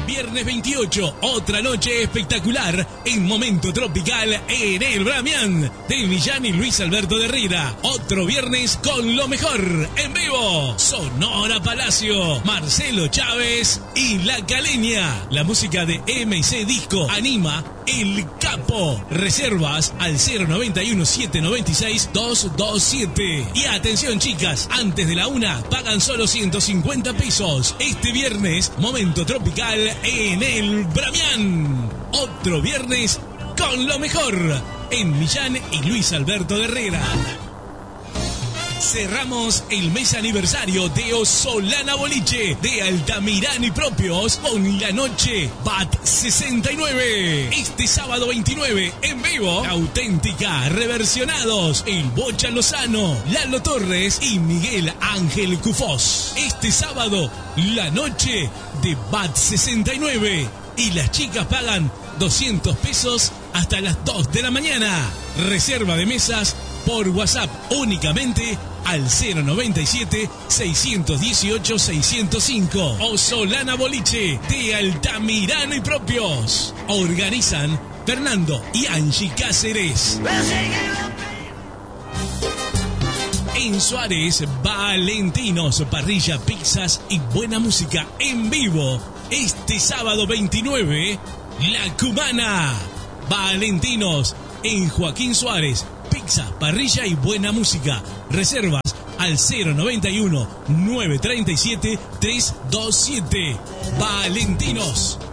Viernes 28, otra noche espectacular en Momento Tropical en el Bramián de Millán y Luis Alberto de Herrera. Otro viernes con lo mejor en vivo. Sonora Palacio, Marcelo Chávez y La Caleña. La música de M&C Disco anima El Capo. Reservas al 091-796-227. Y atención chicas, antes de la 1 pagan solo 150 pesos. Este viernes, Momento Tropical en el Bramián. Otro viernes con lo mejor en Millán y Luis Alberto de Herrera. Cerramos el mes aniversario de Osolana Boliche de Altamirano y Propios con la noche BAT 69. Este sábado 29 en vivo, Auténtica, Reversionados, El Bocha Lozano, Lalo Torres y Miguel Ángel Cufós. Este sábado, la noche de BAT 69 y las chicas pagan 200 pesos hasta las 2 de la mañana. Reserva de mesas por WhatsApp únicamente al 097-618-605. Osolana Boliche de Altamirano y Propios. Organizan Fernando y Angie Cáceres. En Suárez, Valentinos, parrilla, pizzas y buena música en vivo. Este sábado 29, La Cumana. Valentinos en Joaquín Suárez. Pizza, parrilla y buena música. Reservas al 091-937-327. Valentinos.